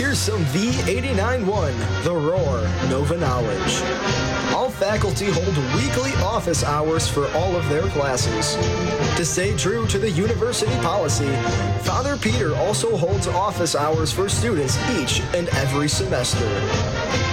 Here's some V89.1, The Roar, Nova Knowledge. All faculty hold weekly office hours for all of their classes. To stay true to the university policy, Father Peter also holds office hours for students each and every semester.